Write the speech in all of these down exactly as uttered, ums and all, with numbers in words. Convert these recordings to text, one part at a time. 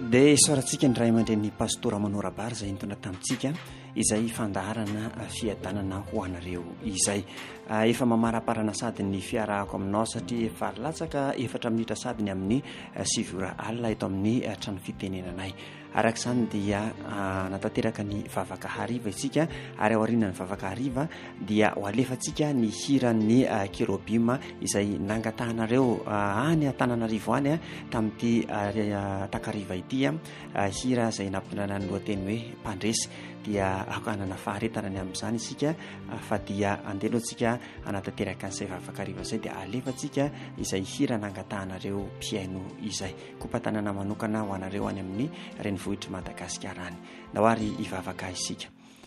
dia isaorantsika ny ray aman-dren'ny pastora Manorabary izay nitondra tamintsika izay fandaharana fiadanana ho anareo izay efa mamaraparana sady ny fiarahako aminao satria efa latsaka efatra minitra sady ny amin'ny sivy ora alina eto amin'ny trano fitenenanay. Araka izany dia natateraka ny vavaka hariva isika ary ao aoriana ny vavaka hariva dia ho alefantsika ny hiran'ny kerobima izay nangatahanareo any Antananarivo any tamin'ity takariva ity hira izay nampinana ny lohateny hoe mpandresy dia akanana faharetana ny amin'izany isika fa dia andelo antsika anatateraka an'izay vavaka hariva izay dia alefantsika izay hira nangatahanareo mpiaino izay kompatanana manokana ho anareo any amin'ny renivohitry Madagasikara any. Nahoary hivavaka isika.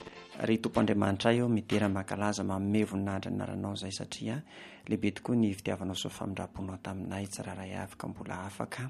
Ry Tompo Andriamanitra io mitera mankalaza manome voninahitra ny anaranao izay satria lehibe tokoa ny fitiavanao sy famindraponao taminay tsiraray afaka mbola afaka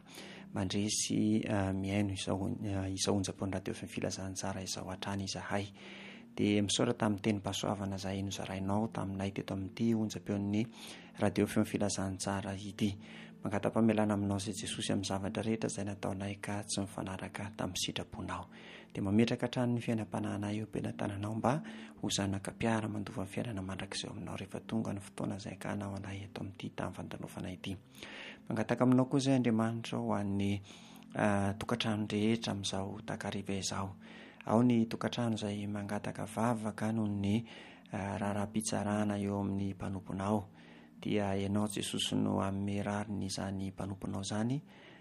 mandresy uh, miaino izao izao onjam-peon'ny radio F M filazantsara izao hatrany izahay. Dia misaotra tamin'ny teny pasoavana izay nozarainao taminay teto amin'ity onjam-peon'ny radio F M filazantsara ity. Mangata-pamelana aminao izay Jesosy amin'ny zavatra rehetra izay nataonay ka tsy mifanaraka tamin'ny sitraponao. Dia mametraka hatrany ny fiainam-panahinay eo pena tananao mba ho zanaka-piara mandova ny fiainana mandrakizay aminao rehefa tonga ny fotoana izay kanao anay eto amin'ity tamin'ny fandanofanay ity. Mangataka aminao koa izay Andriamanitra ho an'ny uh, tokantrano rehetra amin'izao takariva izao. Ao ny tokantrano izay mangataka vavaka noho ny uh, raharaham-pitsarana eo amin'ny mpanomponao. Dia ianao Jesosy no amerariny izany mpanomponao izany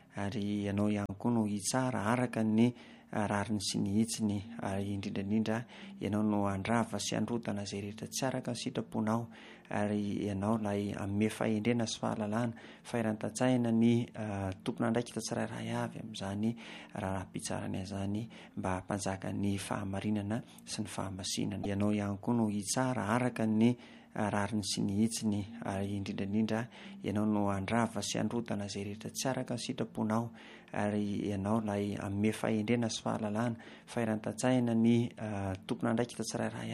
ary ianao ihany koa no hitsara araka ny rariny sy ny hitsiny ary indrindrandrindra ianao no andrava sy androtana izay rehetra tsy araka ny sitraponao ary ianao ilay amme fahendrena sy fahalalana fahairan-tatsaina ny uh, tompona ndraikitra tsirairay avy amin'izany raharaham-pitsarana izany mba hampanjaka ny fahamarinana sy ny fahamasinana. Ianao ihany koa no hitsara araka ny rariny sy ny hitsiny ary indrindrandrindra ianao no andrava sy androtana izay rehetra tsy araka ny sitraponao ary ianao ilay amme fahendrena sy fahalalana fahairan-tatsaina ny uh, tompona ndraikitra tsirairay